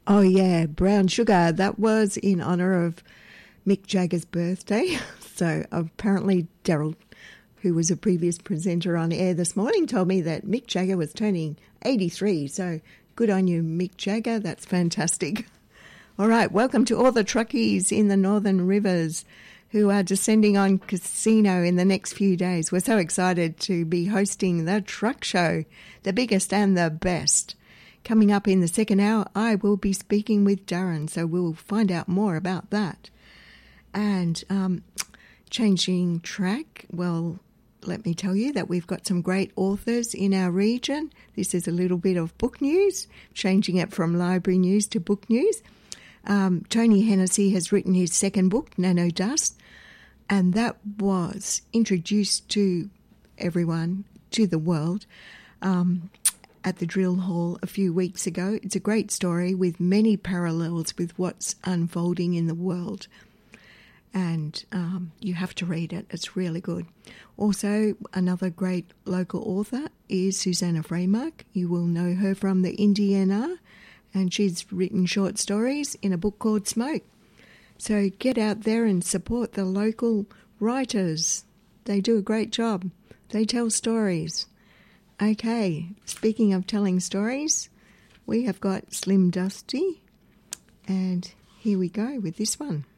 Oh, yeah, Brown Sugar. That was in honour of Mick Jagger's birthday. So apparently Daryl, who was a previous presenter on air this morning, told me that Mick Jagger was turning 83. So good on you, Mick Jagger. That's fantastic. All right, welcome to all the truckies in the Northern Rivers who are descending on Casino in the next few days. We're so excited to be hosting the Truck Show, the biggest and the best. Coming up in the second hour, I will be speaking with Darren, so we'll find out more about that. And changing track, well, let me tell you that we've got some great authors in our region. This is a little bit of book news, changing it from library news to book news. Tony Hennessy has written his second book, Nano Dust, and that was introduced to everyone, to the world, at the Drill Hall a few weeks ago. It's a great story with many parallels with what's unfolding in the world. And you have to read it. It's really good. Also, another great local author is Susanna Freymark. You will know her from the Indiana, and she's written short stories in a book called Smoke. So get out there and support the local writers. They do a great job. They tell stories. Okay, speaking of telling stories, we have got Slim Dusty, and here we go with this one.